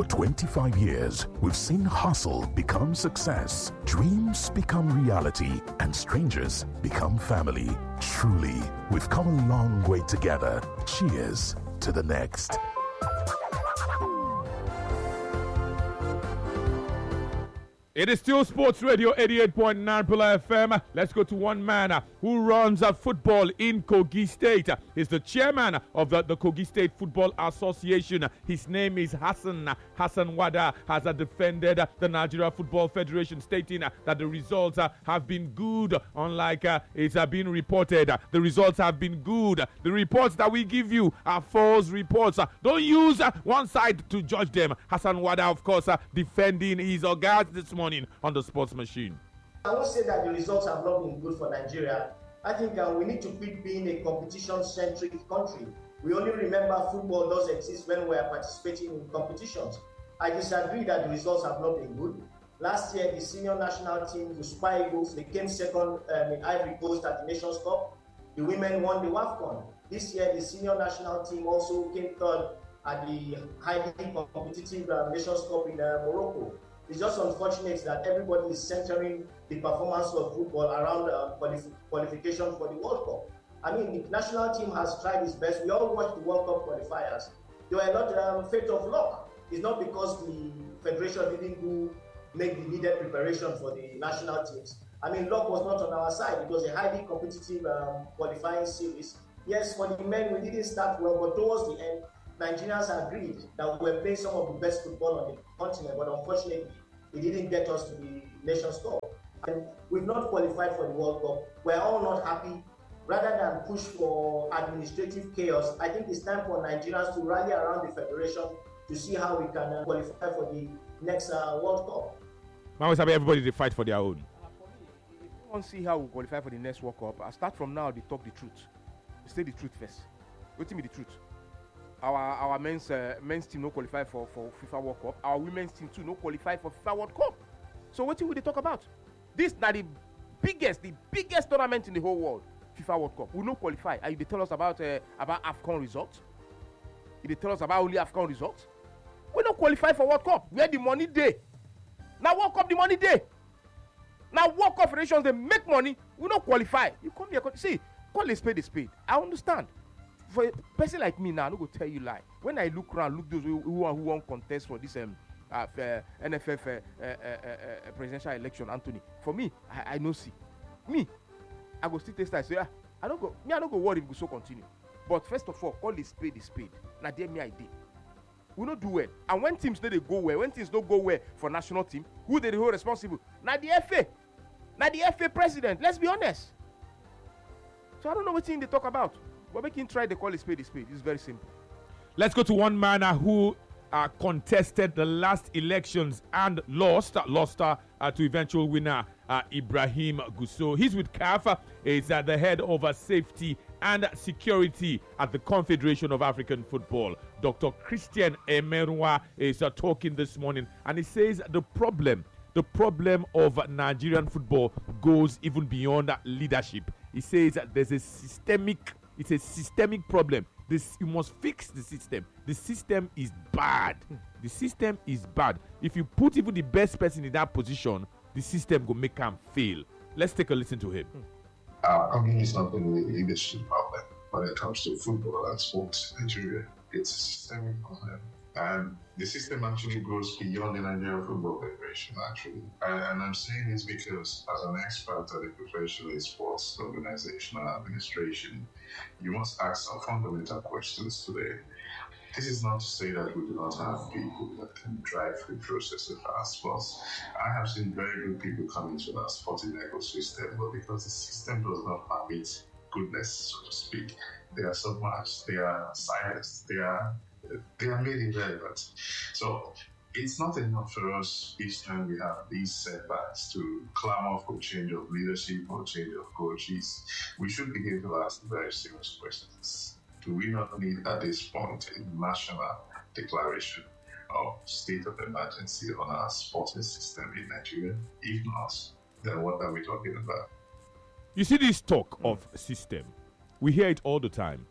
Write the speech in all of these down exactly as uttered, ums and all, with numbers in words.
For twenty-five years, we've seen hustle become success, dreams become reality, and strangers become family. Truly, we've come a long way together. Cheers to the next. It is still Sports Radio eighty-eight point nine Pula F M. Let's go to one man uh, who runs uh, football in Kogi State. Uh, he's the chairman of the, the Kogi State Football Association. His name is Hassan. Uh, Hassan Wada has uh, defended uh, the Nigeria Football Federation, stating uh, that the results uh, have been good, unlike uh, it's uh, been reported. Uh, the results have been good. The reports that we give you are false reports. Uh, don't use uh, one side to judge them. Hassan Wada, of course, uh, defending his organs this morning. Morning on the Sports Machine. I won't say that the results have not been good for Nigeria. I think uh, we need to quit being a competition-centric country. We only remember football does exist when we are participating in competitions. I disagree that the results have not been good. Last year, the senior national team, the Super Eagles, they came second um, in Ivory Coast at the Nations Cup. The women won the WAFCON. This year, the senior national team also came third at the highly competitive uh, Nations Cup in uh, Morocco. It's just unfortunate that everybody is centering the performance of football around uh, qualif- qualification for the World Cup. I mean, the national team has tried its best. We all watched the World Cup qualifiers. They were not um, fate of luck. It's not because the federation didn't do make the needed preparation for the national teams. I mean, luck was not on our side. It was a highly competitive um, qualifying series. Yes, for the men, we didn't start well, but towards the end, Nigerians agreed that we were playing some of the best football on the continent, but unfortunately, it didn't get us to the Nations Cup. And we've not qualified for the World Cup. We're all not happy. Rather than push for administrative chaos, I think it's time for Nigerians to rally around the federation to see how we can uh, qualify for the next uh, World Cup. Man, we everybody to fight for their own. Uh, for me, if you want to see how we qualify for the next World Cup, I start from now. They talk the truth. Say the truth first. What do you mean the truth? Our our men's uh, men's team no qualify for, for FIFA World Cup. Our women's team too no qualify for FIFA World Cup. So what will they talk about? This now the biggest, the biggest tournament in the whole world, FIFA World Cup. We no qualify. And they tell us about uh, about AFCON results. If they tell us about only AFCON results, we don't qualify for World Cup. Where the money day? Now World Cup the money day. Now World Cup federations they make money. We don't qualify. You come here, see, call a spade a spade. I understand. For a person like me now, I'm not going to tell you lie. When I look around, look those who, who, who want contest for this um, uh, uh, N F F uh, uh, uh, uh, presidential election, Anthony, for me, I, I know see. Me, I go still test I say, ah, I don't go, me, I don't go worry if we so continue. But first of all, call the spade the spade. Now, there me I did. We don't do well. And when teams they go well, when teams don't go well for national team, who they the whole responsible? Now the F A. Now the F A president. Let's be honest. So I don't know what thing they talk about. But we can try to call a spade a spade. It's very simple. Let's go to one man uh, who uh, contested the last elections and lost. Uh, lost uh, uh, to eventual winner uh, Ibrahim Gusau. He's with C A F. Uh, he's uh, the head of uh, safety and security at the Confederation of African Football. Doctor Christian Emerwa is uh, talking this morning, and he says the problem, the problem of Nigerian football goes even beyond uh, leadership. He says that there's a systemic It's a systemic problem. This you must fix the system. The system is bad. The system is bad. If you put even the best person in that position, the system will make him fail. Let's take a listen to him. Our company is not only a leadership problem when it comes to football and sports in Nigeria. It's a systemic problem. And the system actually goes beyond the Nigerian Football Federation, actually. And, and I'm saying this because, as an expert at the professional sports organization and administration, you must ask some fundamental questions today. This is not to say that we do not have people that can drive the process of our sports. I have seen very good people come into our sporting ecosystem, but because the system does not permit goodness, so to speak, they are submerged, they are silenced, they are they are made irrelevant. So it's not enough for us each time we have these setbacks to clamor for change of leadership or change of coaches. We should begin to ask very serious questions. Do we not need at this point a national declaration of state of emergency on our sporting system in Nigeria? If not, then what are we talking about? You see this talk mm. of system. We hear it all the time. Mm.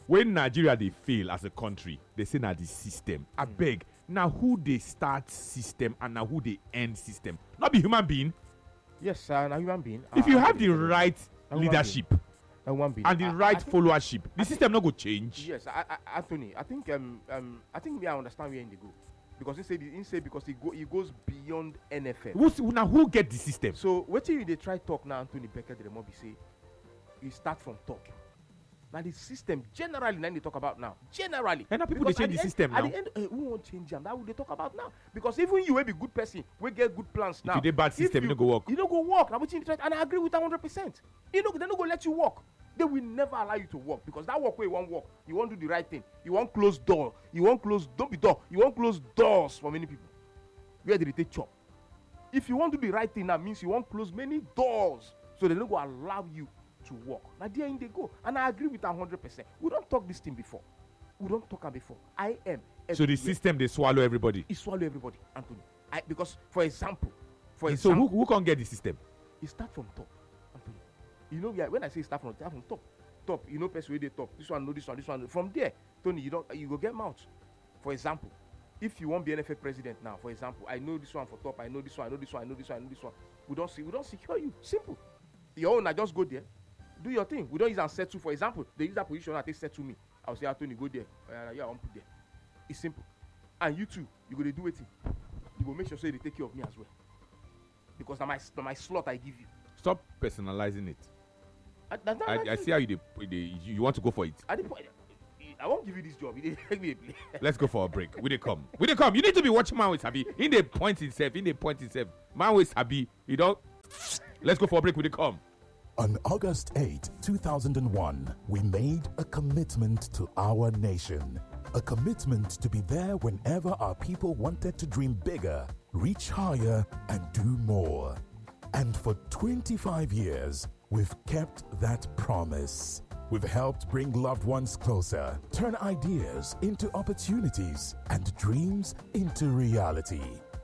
when Nigeria they fail as a country, they say now the system. I Mm. beg. Now who they start system and now who they end system. Not be human being. Yes, uh, now human being. If uh, you I have get the it. right A human leadership being. A human being. and the I- I- right I think- followership, the system not go change. Yes, I, I, Anthony. I think um um I think me I understand where they go, because he said he say because he go he goes beyond N F L. Who's, now who get the system? So what you they try talk now, Anthony Becker the Mobi say, he start from top. Now the system generally now they talk about now. Generally. And now people Because they change at the system end, now. At the end, uh, who won't change them? That will they talk about now. Because even you will be good person, we get good plans now. you dey bad If system, you no go work. You don't go work. Now wetin you try, and I agree with that hundred percent. You know, they don't go let you work. They will never allow you to work, because that work where you won't work. You won't do the right thing. You won't close door. You won't close. Don't be door. You won't close doors for many people. Where did they take chop? If you want to do the right thing, that means you won't close many doors, so they don't go allow you to work. Now there in they go, and I agree with that hundred percent. We don't talk this thing before. We don't talk am before. I am. So the everywhere. system they swallow everybody. It swallow everybody, Anthony. I, because for example, for So example, who, who can get the system? it start from top, Anthony. You know, yeah, when I say start from start from top, top, you know, person where they top. This one, know this one, this one. From there, Tony, you don't, you go get mouth. For example, if you want be N F L president now, for example, I know this one for top, I know this one, I know this one, I know this one, I know this one. We don't see, we don't secure you. Simple. Your own, I just go there, do your thing. We don't use and settle. For example, they use that position and they settle me. I'll say, Anthony, go there. Uh, yeah, I want put there. It's simple. And you too, you go to do it. You go make sure say they take care of me as well. Because now my na my slot I give you. Stop personalizing it. I, that's not I, my I thing. see how you, dey- you, dey- you want to go for it. At the point, I won't give you this job. You didn't take me a play. Let's go for a break. We they come. We they come. You need to be watching Man with Sabi. In the point himself. In the point himself. Man with Sabi. You don't. Let's go for a break. We they come. On August eighth, two thousand one, we made a commitment to our nation. A commitment to be there whenever our people wanted to dream bigger, reach higher, and do more. And for twenty-five years, we've kept that promise. We've helped bring loved ones closer, turn ideas into opportunities, and dreams into reality.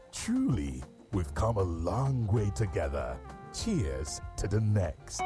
Truly, we've come a long way together. Cheers to the next.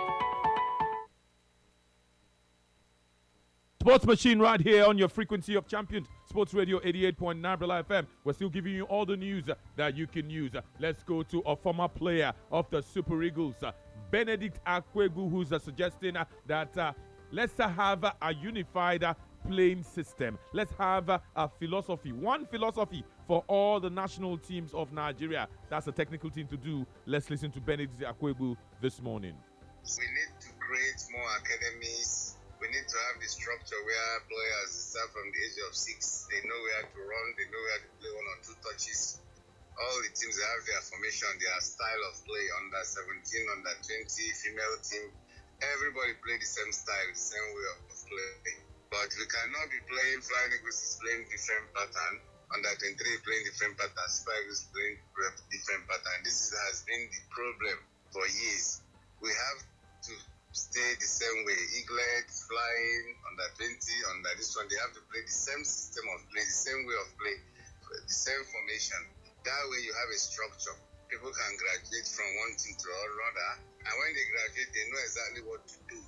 Sports Machine right here on your frequency of champions. Sports Radio eighty-eight point nine F M. We're still giving you all the news uh, that you can use. Uh, let's go to a former player of the Super Eagles, uh, Benedict Akwegu, who's uh, suggesting uh, that uh, let's uh, have uh, a unified uh, playing system. Let's have uh, a philosophy, one philosophy for all the national teams of Nigeria. That's a technical thing to do. Let's listen to Benedict Akwegu this morning. We need to create more academies. We need to have the structure where players start from the age of six. They know where to run. They know where to play one or two touches. All the teams they have their formation, their style of play. Under seventeen, under twenty, female team. Everybody play the same style, the same way of play. But we cannot be playing Flying Eagles is playing different pattern. Under twenty-three playing different pattern. Super Eagles playing different pattern. This has been the problem for years. We have to stay the same way. Eaglet, flying, under twenty, under this one, they have to play the same system of play, the same way of play, the same formation. That way you have a structure. People can graduate from one thing to another, and when they graduate, they know exactly what to do.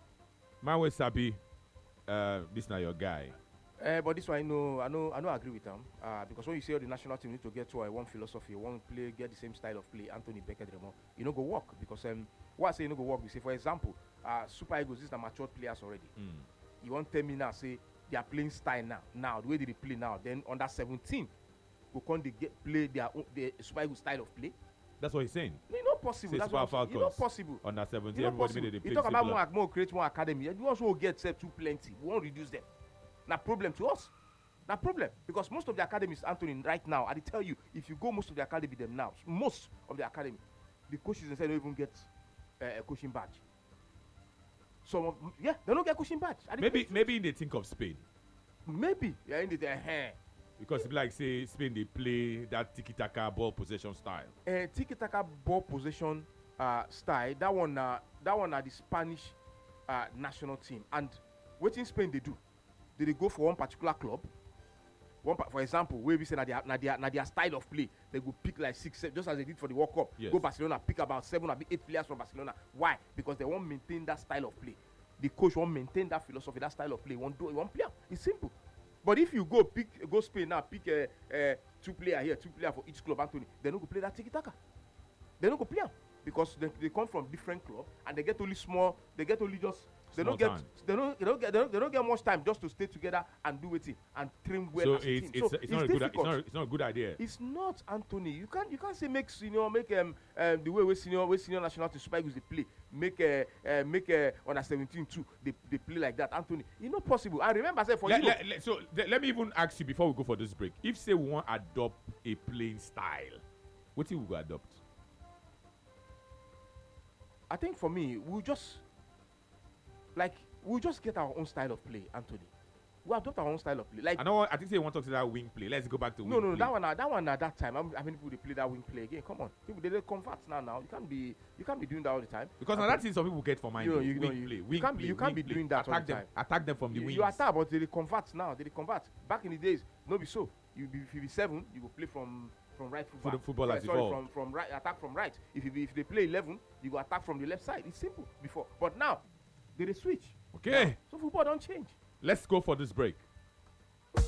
Manwe Sabi, uh, this is not your guy. Uh, but this one I know, I know, I know, I agree with them. Uh, because when you say all the national team need to get to uh, one philosophy, one play, get the same style of play, Anthony Becker, you know, go work. Because um, what I say, you know, go work. We say, for example, uh, Super Eagles, these are matured players already. Mm. You want to tell me now, say they are playing style now, now the way they play now. Then under seventeen, go can they get play their own, the Super Eagles style of play? That's what he's saying. It's not possible. Say That's Super what I'm saying. It's not Falcons. possible. Under seventeen, It's not everybody possible. made it. They You play talk about similar. more, more create more academy. You also get set too plenty. We won't reduce them. Now problem to us. Now problem because most of the academies, Anthony, right now, I tell you, if you go most of the academy them now, most of the academy, the coaches inside don't even get uh, a coaching badge. Some of yeah, they don't get coaching badge. I dey Maybe, tell you. maybe they think of Spain. maybe yeah, in the uh, Because if like say Spain they play that tiki-taka ball possession style. uh, tiki-taka ball possession uh, style. That one, uh, that one are the Spanish uh, national team. And what in Spain they do? They, they go for one particular club. One, pa- for example, where we say na their, na their, na their style of play, they go pick like six, seven, just as they did for the World Cup. Yes. Go Barcelona, pick about seven or eight players from Barcelona. Why? Because they won't maintain that style of play. the coach won't maintain that philosophy, that style of play. Won't do it. Won't play. It's simple. But if you go pick, go Spain now, pick a uh, uh, two player here, two player for each club, Anthony, they don't go play that tiki taka. They don't go play them because they, they come from different club and they get only small. They get only just. They Small don't get. time. They don't. They don't get. They don't, they don't get much time just to stay together and do it and train well So as a it's team. it's, so it's, not a good. It's difficult. not. It's not a good idea. It's not, Anthony. You can't. You can't say make senior make um, um the way we senior we senior national to Super Eagles they play. Make a uh, uh, make a uh, under seventeen too. They they play like that, Anthony. It's not possible. I remember I said for Let, you. let, let- so let, let me even ask you before we go for this break. If say we want adopt a playing style, what do we go adopt? I think for me, we'll just like we'll just get our own style of play, Anthony. We'll adopt our own style of play. Like I know. I think say we want to talk to that wing play. Let's go back to no, wing no, no, play. that one, uh, that one, at that time. I'm, I mean, people they play that wing play again. Come on, people they, they convert now. Now you can't be, you can't be doing that all the time. Because now Anthony, that's some people get for mind. You know, though. you know, wing you- play, you wing can't be- play, you can't wing be play. doing that all Attack the them. time. Attack them from the you, wings. you attack, but they, they convert now. They, they convert. Back in the days, no be so. You be, if you be seven, you will play from from right full For the back. football Right, has sorry, evolved. from from right attack from right. If you be, if they play eleven, you go attack from the left side. It's simple before, but now they, they switch. Okay. Now, so football don't change. Let's go for this break.